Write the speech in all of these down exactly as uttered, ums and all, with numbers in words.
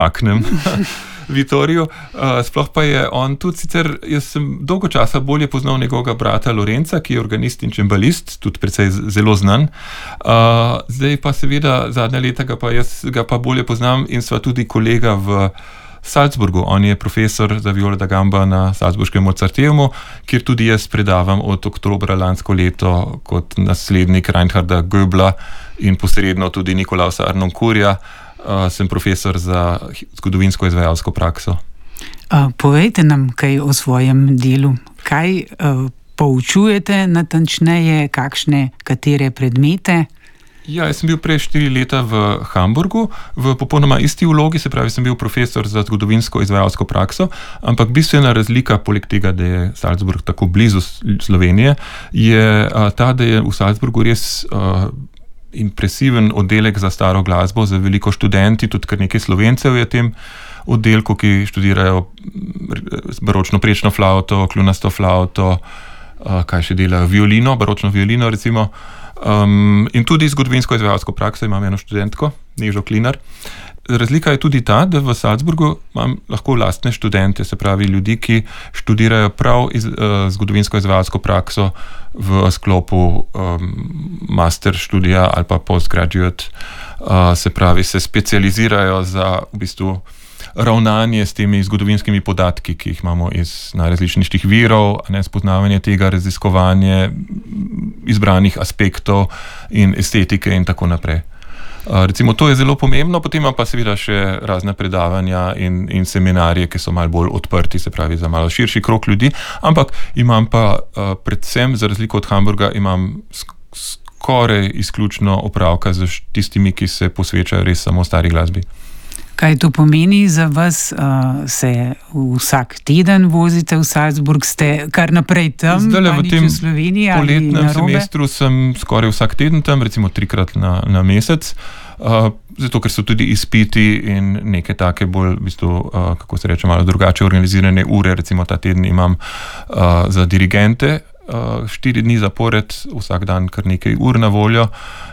aknem Vittoriju. Uh, sploh pa je on tudi sicer, jaz sem dolgo časa bolje poznal njegovega brata Lorenca, ki je organist in čembalist, tudi precej zelo znan. Uh, zdaj pa seveda zadnja leta ga pa jaz ga pa bolje poznam in sva tudi kolega v Salzburgu. On je profesor za viola da gamba na Salzburškem Mozarteumu, kjer tudi jaz predavam od oktobra lansko leto kot naslednik Reinharda Goebla in posredno tudi Nikolausa Arnoncourta. Uh, sem profesor za zgodovinsko izvajalsko prakso. Uh, povejte nam kaj o svojem delu. Kaj uh, poučujete natančneje, kakšne, katere predmete? Ja, jaz sem bil prej štiri leta v Hamburgu, v popolnoma isti vlogi, se pravi, sem bil profesor za zgodovinsko izvajalsko prakso, ampak bistvena razlika, poleg tega, da je Salzburg tako blizu Slovenije, je uh, ta, da je v Salzburgu res uh, impresiven oddelek za staro glasbo, za veliko študenti, tudi kar nekaj Slovencev je v tem oddelku, ki študirajo baročno prečno flavto, kljunasto flavto, uh, kaj še delajo, violino, baročno violino recimo. Um, in tudi zgodovinsko izvajalsko prakso imam eno študentko, Nežo Klinar. Razlika je tudi ta, da v Salzburgu imam lahko lastne študente, se pravi ljudi, ki študirajo prav iz, uh, zgodovinsko izvajalsko prakso v sklopu um, master študija ali pa postgraduate, uh, se pravi se specializirajo za v bistvu ravnanje s temi zgodovinskimi podatki, ki jih imamo iz najrazličnejših virov, ne, spoznavanje tega, raziskovanje izbranih aspektov in estetike in tako naprej. Uh, recimo to je zelo pomembno, potem imam pa seveda še razne predavanja in, in seminarije, ki so malo bolj odprti, se pravi za malo širši krog ljudi, ampak imam pa uh, predvsem, za razliko od Hamburga, imam sk- skoraj izključno opravka z tistimi, ki se posvečajo res samo stari glasbi. Kaj to pomeni za vas? Uh, se vsak teden vozite v Salzburg, ste kar naprej tam, Zdajle, pa nič v Sloveniji ali poletnem narobe? semestru sem skoraj vsak teden tam, recimo trikrat na, na mesec, uh, zato ker so tudi izpiti in neke take bolj, v bistvu, uh, kako se reče, malo drugače organizirane ure, recimo ta teden imam uh, za dirigente uh, štiri dni zapored, vsak dan kar nekaj ur na voljo.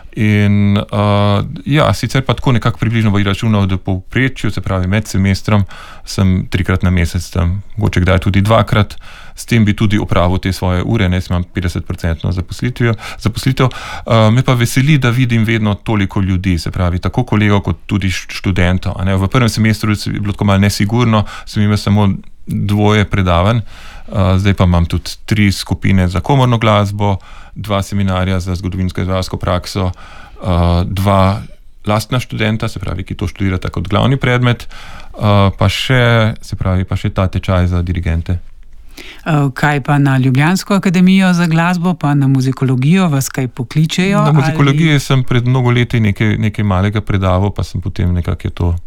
In uh, ja, sicer pa tako nekako približno bi računal, da po povprečju, se pravi med semestrom, sem trikrat na mesec tam, mogoče kdaj tudi dvakrat, s tem bi tudi opravil te svoje ure, ne, imam petdeset procentov zaposlitev. zaposlitev. Uh, me pa veseli, da vidim vedno toliko ljudi, se pravi tako kolegov kot tudi študentov. A ne. V prvem semestru je bilo tako malo nesigurno, sem imel samo dvoje predavanj, uh, zdaj pa imam tudi tri skupine za komorno glasbo, dva seminarja za zgodovinsko izvajalsko prakso, uh, dva lastna študenta, se pravi, ki to študirata kot glavni predmet, uh, pa še, se pravi, pa še ta tečaj za dirigente. Uh, kaj pa na Ljubljansko akademijo za glasbo, pa na muzikologijo vas kaj pokličejo? Na muzikologiji ali... sem pred mnogo leti nekaj, nekaj malega predaval, pa sem potem nekako je to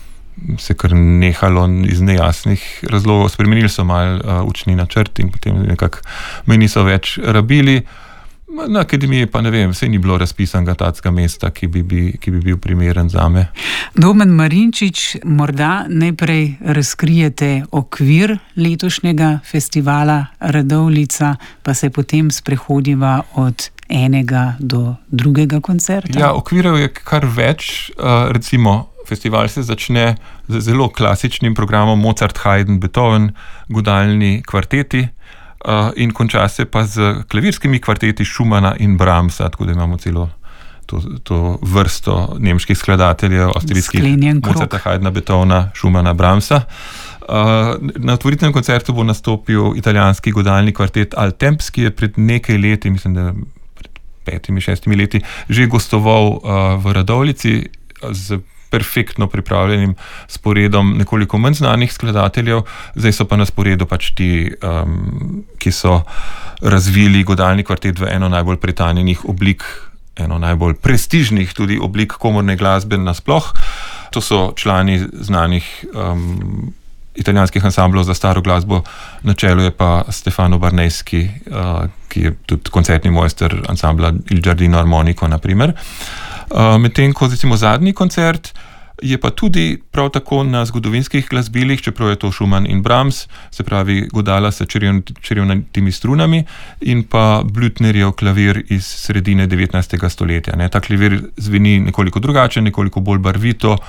se kar nehalo iz nejasnih razlogov. Spremenili so malo uh, učni načrt in potem nekako me niso več rabili. Na akademiji pa ne vem, saj ni bilo razpisanega tacega mesta, ki bi, bi, ki bi bil primeren zame. Domen Marinčič, morda najprej razkrijete okvir letošnjega festivala Radovljica, pa se potem sprehodiva od enega do drugega koncerta? Ja, okvirov je kar več. Uh, recimo, festival se začne z zelo klasičnim programom Mozart, Haydn, Beethoven, godalni kvarteti. Uh, in konča se pa z klavirskimi kvarteti Schumana in Brahmsa, tako da imamo celo to, to vrsto nemških skladateljev, avstrijskih, Mozarta, Haydna, Beethovena, Schumana, Brahmsa. Uh, na otvoritvenem koncertu bo nastopil italijanski godalni kvartet Al Temps, ki je pred nekaj leti, mislim, da pred petimi, šestimi leti, že gostoval uh, v Radovljici z perfektno pripravljenim sporedom nekoliko manj znanih skladateljev, zdaj so pa na sporedu pač ti, um, ki so razvili godalni kvartet v eno najbolj pretanjenih oblik, eno najbolj prestižnih tudi oblik komorne glasbe nasploh. To so člani znanih um, italijanskih ansamblov za staro glasbo, na čelu je pa Stefano Barneschi, uh, ki je tudi koncertni mojster ansambla Il Giardino Armonico, na primer. Uh, medtem ko recimo zadnji koncert je pa tudi prav tako na zgodovinskih glasbilih, čeprav je to Schumann in Brahms, se pravi godala s čerevnatimi strunami in pa Blüthnerjev klavir iz sredine devetnajstega stoletja. Ne. Ta klavir zveni nekoliko drugače, nekoliko bolj barvito,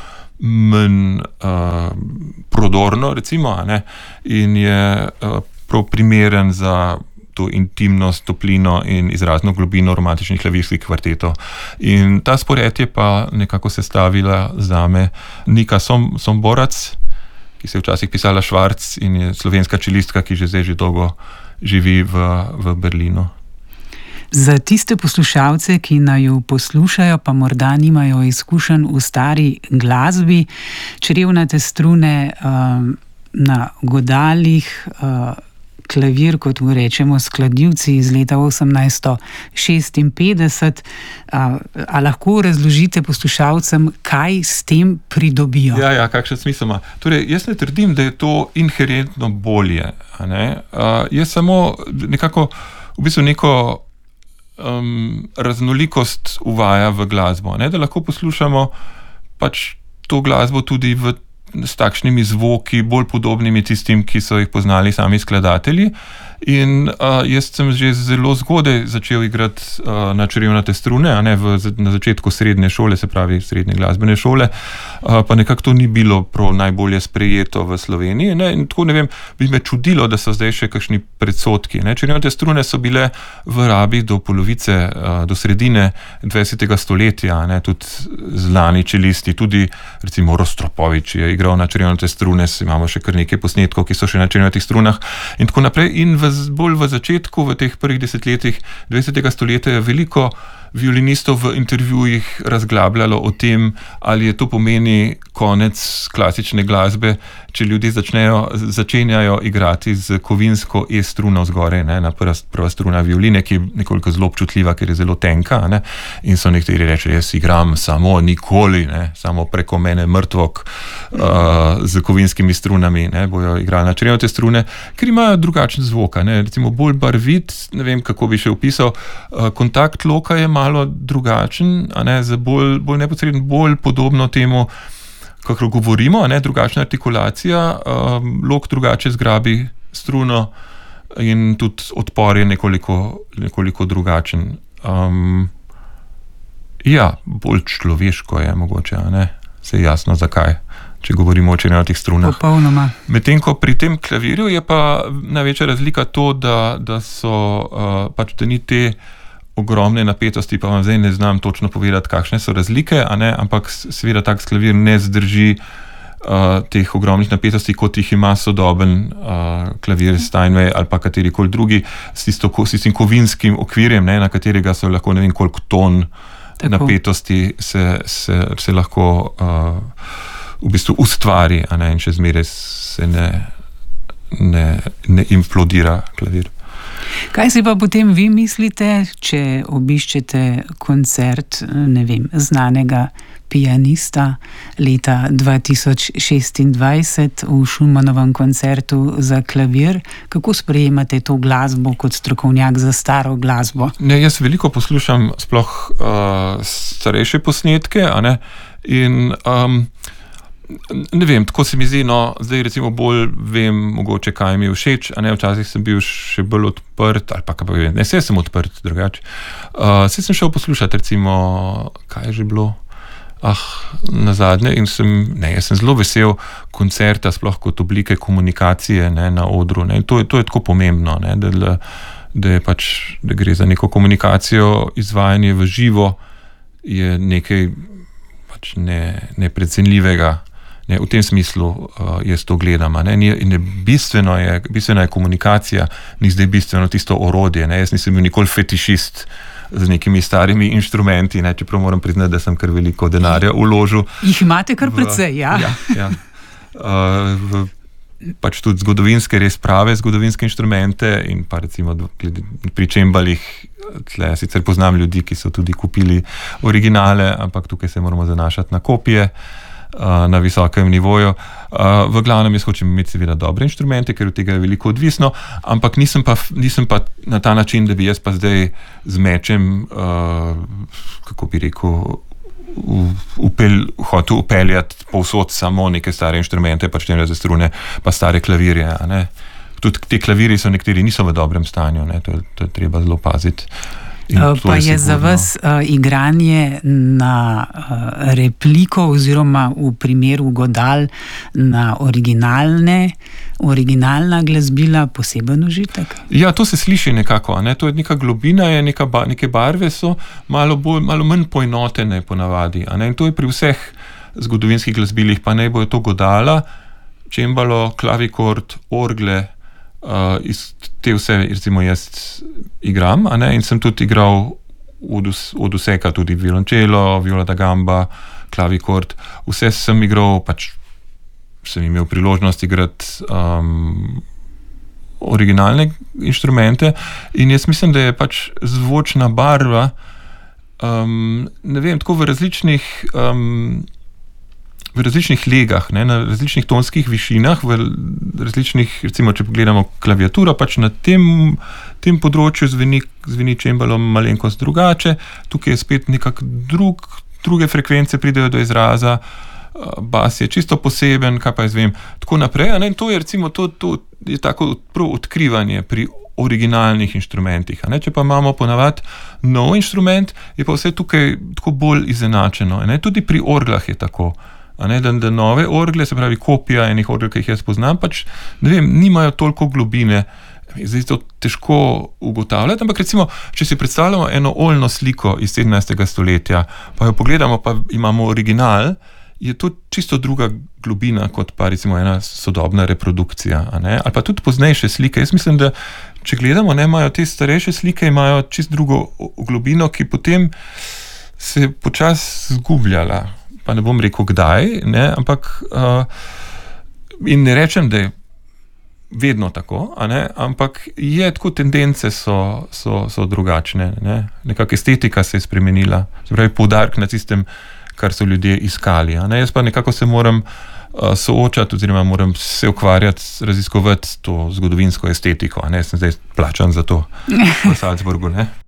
manj uh, prodorno, recimo, a ne, in je uh, prav primeren za to intimnost, toplino in izrazno globino romantičnih klavirskih kvartetov. In ta spored je pa nekako sestavila zame Nika Som, Somborac, ki se je včasih pisala Švarc in je slovenska čelistka, ki že zdaj že dolgo živi v, v Berlinu. Za tiste poslušalce, ki naju poslušajo, pa morda nimajo izkušenj v stari glasbi, črevnate strune uh, na godalih, uh, klavir, kot mu rečemo, skladivci iz leta osemnajststo šestinpetdeset. A, a lahko razložite poslušalcem, kaj s tem pridobijo? Ja, ja, kakšen smisel ima. Torej, jaz ne trdim, da je to inherentno bolje. A ne? A, je samo nekako, v bistvu neko um, raznolikost uvaja v glasbo. Ne? Da lahko poslušamo pač to glasbo tudi v s takšnimi zvoki, bolj podobnimi tistim, ki so jih poznali sami skladatelji. In uh, jaz sem že zelo zgodaj začel igrati uh, na črevnate strune, a ne v, na začetku srednje šole, se pravi srednje glasbene šole, uh, pa nekako to ni bilo prav najbolje sprejeto v Sloveniji. Ne? In tako, ne vem, bi me čudilo, da so zdaj še kakšni predsodki. Ne? Črevnate strune so bile v rabi do polovice, uh, do sredine dvajsetega stoletja, ne? Tudi znani čelisti, tudi recimo Rostropovič je igral na črevnate strune, imamo še kar nekaj posnetkov, ki so še na črevnatih strunah in tako naprej. In v bolj v začetku, v teh prvih desetletjih dvajsetega stoletja je veliko violinistov v intervjujih razglabljalo o tem, ali je to pomeni konec klasične glasbe, če ljudje začnejo, začenjajo igrati z kovinsko E-struno zgoraj, ne, na prva, prva struna violine, ki je nekoliko zelo občutljiva, ker je zelo tenka, ne, in so nekateri reči, jaz igram samo nikoli, ne, samo preko mene mrtvok uh, z kovinskimi strunami, ne, bojo igrali na črevnate strune, ker imajo drugačen zvok, ne, recimo bolj barvit, ne vem, kako bi še opisal, uh, kontakt loka je malo drugačen, a ne, za bolj, bolj neposreden, bolj podobno temu, kako govorimo, ne, drugačna artikulacija, um, lok drugače zgrabi struno in tudi odpor je nekoliko, nekoliko drugačen. Um, ja, bolj človeško je mogoče, a ne, se je jasno zakaj, če govorimo o črevnatih strunah. Popolnoma. Medtem ko pri tem klavirju je pa največja razlika to, da, da so uh, pač, da ni te ogromne napetosti, pa vam zdaj ne znam točno povedati, kakšne so razlike, a ne, ampak seveda tak klavir ne zdrži uh, teh ogromnih napetosti, kot jih ima sodoben uh, klavir Steinway ali pa katerikoli drugi, s, tisto, s tistim kovinskim okvirjem, ne, na katerega so lahko ne vem koliko ton Tako. napetosti se, se, se lahko uh, v bistvu ustvari, a ne, in še zmeraj se ne, ne, ne implodira klavir. Kaj si pa potem vi mislite, če obiščete koncert, ne vem, znanega pianista leta dva tisoč šestindvajset v Schumannovem koncertu za klavir? Kako sprejemate to glasbo kot strokovnjak za staro glasbo? Ne, jaz veliko poslušam sploh uh, starejše posnetke, a ne, in um, ne vem, tako se mi zdi, no, zdaj recimo bolj vem mogoče, kaj mi je všeč, a ne, včasih sem bil še bolj odprt, ali pa kaj pa vem, ne, saj sem odprt drugače. Uh, saj sem šel poslušati recimo, kaj je že bilo, ah, nazadnje, in sem, ne, jaz sem zelo vesel koncerta, sploh kot oblike komunikacije, ne, na odru, ne, in to je, to je tako pomembno, ne, da, da je pač, da gre za neko komunikacijo, izvajanje v živo je nekaj pač ne, neprecenljivega. Ne, v tem smislu uh, jaz to gledam. Ne, ne, ne, bistveno je, bistvena je komunikacija, ni zdaj bistveno tisto orodje. Ne, jaz nisem bil nikoli fetišist z nekimi starimi inštrumenti, ne, čeprav moram priznati, da sem kar veliko denarja vložil. Jih imate kar precej, ja. Ja, ja. Uh, v, pač tudi zgodovinske, res prave zgodovinske inštrumente in pa recimo pri čembalih, tle sicer poznam ljudi, ki so tudi kupili originale, ampak tukaj se moramo zanašati na kopije na visokem nivoju. V glavnem jaz hočem imeti seveda dobre inštrumente, ker od tega je veliko odvisno, ampak nisem pa, nisem pa na ta način, da bi jaz pa zdaj z mečem, kako bi rekel, upel, hotel upeljati povsod samo neke stare inštrumente, pač ne za strune, pa stare klavirje. A ne? Tudi te klaviri so nekateri niso v dobrem stanju, ne? To, to je treba zelo paziti. Pa je, je za vas uh, igranje na uh, repliko oziroma v primeru godal na originalne, originalna glasbila poseben užitek? Ja, to se sliši nekako, ne? To je neka globina, je neka ba, neke barve so malo, bolj, malo manj poenotene ponavadi. A ne? In to je pri vseh zgodovinskih glasbilih, pa ne bojo to godala, čembalo, klavikord, orgle, uh, iz te vse, recimo jaz igram, a ne? In sem tudi igral od, od vseka, tudi violončelo, viola da gamba, klavikord, vse sem igral, pač sem imel priložnost igrati um, originalne inštrumente in jaz mislim, da je pač zvočna barva, um, ne vem, tako v različnih um, v različnih legah, ne, na različnih tonskih višinah, v različnih, recimo, če pogledamo klaviaturo, pač na tem, tem področju zveni, zveni čembalo malenkost drugače, tukaj je spet nekak drug, druge frekvence pridejo do izraza, bas je čisto poseben, kaj pa jaz vem, tako naprej, ne, in to je recimo, to, to je tako prav odkrivanje pri originalnih inštrumentih, a ne, če pa imamo ponavadi nov inštrument, je pa vse tukaj tako bolj izenačeno, ne, tudi pri orglah je tako. Ne, da, da nove orgle, se pravi kopija enih orgel, ki jih jaz poznam, pač, ne vem, nimajo toliko globine. Zdaj je to težko ugotavljati, ampak recimo, če si predstavljamo eno oljno sliko iz sedemnajstega stoletja, pa jo pogledamo, pa imamo original, je to čisto druga globina, kot pa recimo ena sodobna reprodukcija, a ne? Ali pa tudi poznejše slike. Jaz mislim, da če gledamo, ne, imajo te starejše slike, imajo čisto drugo globino, ki potem se počasi zgubljala. Pa ne bom rekel kdaj, ne, ampak uh, in ne rečem, da je vedno tako, a ne, ampak je tako, tendence so, so, so drugačne, ne, nekako estetika se je spremenila, se pravi poudarek na tistem, kar so ljudje iskali, a ne, jaz pa nekako se moram uh, soočati oziroma moram se ukvarjati, raziskovati to zgodovinsko estetiko, a ne, sem zdaj plačan za to v Salzburgu, ne.